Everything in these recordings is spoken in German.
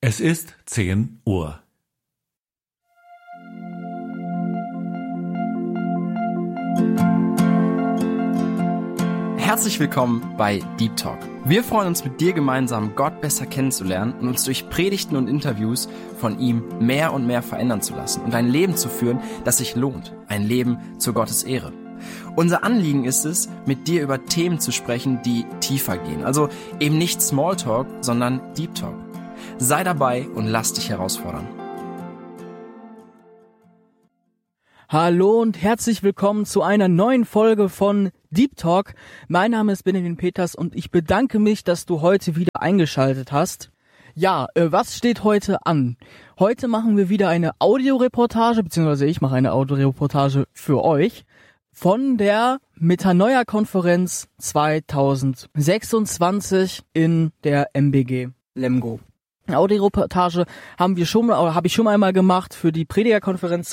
Es ist 10 Uhr. Herzlich willkommen bei Deep Talk. Wir freuen uns, mit dir gemeinsam Gott besser kennenzulernen und uns durch Predigten und Interviews von ihm mehr und mehr verändern zu lassen und ein Leben zu führen, das sich lohnt. Ein Leben zu Gottes Ehre. Unser Anliegen ist es, mit dir über Themen zu sprechen, die tiefer gehen. Also eben nicht Smalltalk, sondern Deep Talk. Sei dabei und lass dich herausfordern. Hallo und herzlich willkommen zu einer neuen Folge von Deep Talk. Mein Name ist Benjamin Peters und ich bedanke mich, dass du heute wieder eingeschaltet hast. Ja, was steht heute an? Heute machen wir wieder eine Audioreportage, beziehungsweise ich mache eine Audioreportage für euch von der Metanoia-Konferenz 2026 in der MBG Lemgo. Eine Audioreportage habe ich schon einmal gemacht für die Predigerkonferenz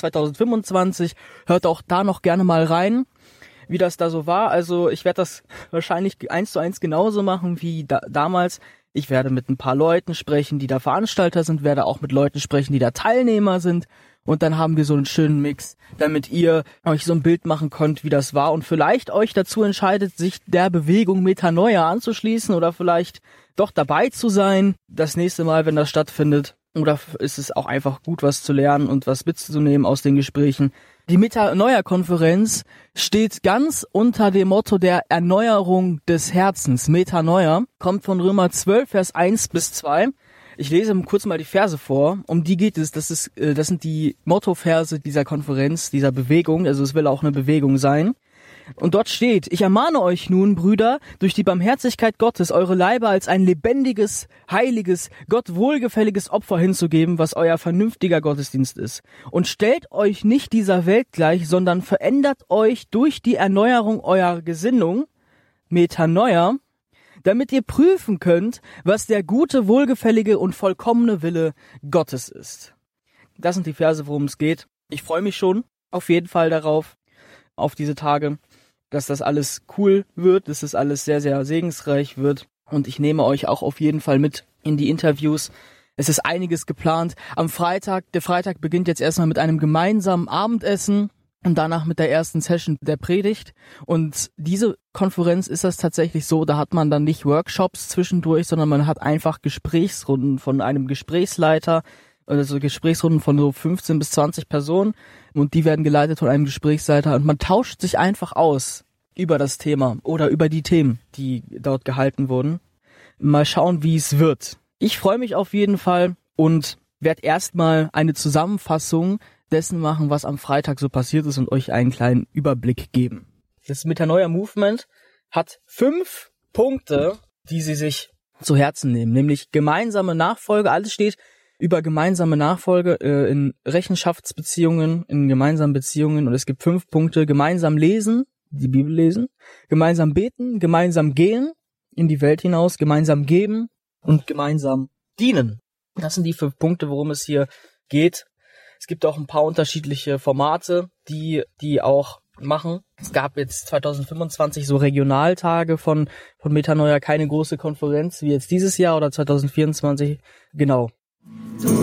2025. Hört auch da noch gerne mal rein, wie das da so war. Also ich werde das wahrscheinlich 1:1 genauso machen wie damals. Ich werde mit ein paar Leuten sprechen, die da Veranstalter sind, werde auch mit Leuten sprechen, die da Teilnehmer sind. Und dann haben wir so einen schönen Mix, damit ihr euch so ein Bild machen könnt, wie das war. Und vielleicht euch dazu entscheidet, sich der Bewegung Metanoia anzuschließen oder vielleicht doch dabei zu sein, das nächste Mal, wenn das stattfindet. Oder ist es auch einfach gut, was zu lernen und was mitzunehmen aus den Gesprächen. Die Metanoia-Konferenz steht ganz unter dem Motto der Erneuerung des Herzens. Metanoia kommt von Römer 12, Vers 1-2. Ich lese kurz mal die Verse vor, um die geht es. Das sind die Mottoverse dieser Konferenz, dieser Bewegung. Also es will auch eine Bewegung sein. Und dort steht: Ich ermahne euch nun, Brüder, durch die Barmherzigkeit Gottes, eure Leiber als ein lebendiges, heiliges, Gott wohlgefälliges Opfer hinzugeben, was euer vernünftiger Gottesdienst ist. Und stellt euch nicht dieser Welt gleich, sondern verändert euch durch die Erneuerung eurer Gesinnung, Metanoia, damit ihr prüfen könnt, was der gute, wohlgefällige und vollkommene Wille Gottes ist. Das sind die Verse, worum es geht. Ich freue mich schon auf jeden Fall darauf, auf diese Tage, dass das alles cool wird, dass das alles sehr, sehr segensreich wird. Und ich nehme euch auch auf jeden Fall mit in die Interviews. Es ist einiges geplant. Der Freitag beginnt jetzt erstmal mit einem gemeinsamen Abendessen und danach mit der ersten Session der Predigt. Und diese Konferenz ist das tatsächlich so, da hat man dann nicht Workshops zwischendurch, sondern man hat einfach Gesprächsrunden von einem Gesprächsleiter, also Gesprächsrunden von so 15 bis 20 Personen, und die werden geleitet von einem Gesprächsleiter und man tauscht sich einfach aus über das Thema oder über die Themen, die dort gehalten wurden. Mal schauen, wie es wird. Ich freue mich auf jeden Fall und werde erstmal eine Zusammenfassung dessen machen, was am Freitag so passiert ist und euch einen kleinen Überblick geben. Das Metanoia Movement hat 5 Punkte, die sie sich zu Herzen nehmen, nämlich gemeinsame Nachfolge. Alles steht über gemeinsame Nachfolge in Rechenschaftsbeziehungen, in gemeinsamen Beziehungen, und es gibt 5 Punkte: gemeinsam lesen, die Bibel lesen, gemeinsam beten, gemeinsam gehen in die Welt hinaus, gemeinsam geben und gemeinsam dienen. Das sind die 5 Punkte, worum es hier geht. Es gibt auch ein paar unterschiedliche Formate, die auch machen. Es gab jetzt 2025 so Regionaltage von Metanoia, keine große Konferenz wie jetzt dieses Jahr, oder 2024, genau.